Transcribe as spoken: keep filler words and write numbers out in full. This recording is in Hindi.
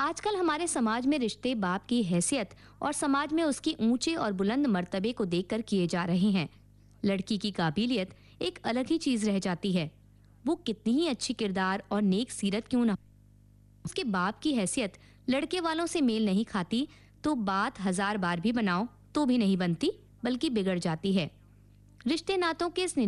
आजकल हमारे समाज में रिश्ते बाप की हैसियत और समाज में उसकी ऊंचे और बुलंद मर्तबे को देखकर किए जा रहे हैं। लड़की की काबिलियत एक अलग ही चीज रह जाती है। वो कितनी ही अच्छी किरदार और नेक सीरत क्यों ना हो, उसके बाप की हैसियत लड़के वालों से मेल नहीं खाती तो बात हजार बार भी बनाओ तो भी नहीं बनती, बल्कि बिगड़ जाती है। रिश्ते नातों के इस